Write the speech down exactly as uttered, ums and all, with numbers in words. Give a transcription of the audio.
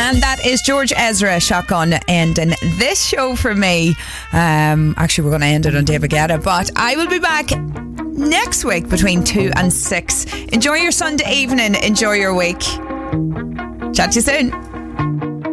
And that is George Ezra, Shotgun, ending this show for me. Um, actually, we're going to end it on David Guetta, but I will be back next week between two and six. Enjoy your Sunday evening. Enjoy your week. Chat to you soon.